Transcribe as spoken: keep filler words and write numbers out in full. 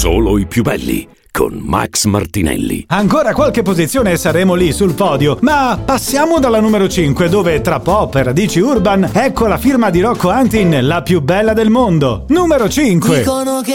Solo i più belli con Max Martinelli. Ancora qualche posizione e saremo lì sul podio, ma passiamo dalla numero cinque, dove tra pop e radici urban ecco la firma di Rocco Hunting, la più bella del mondo. Numero cinque. Dicono che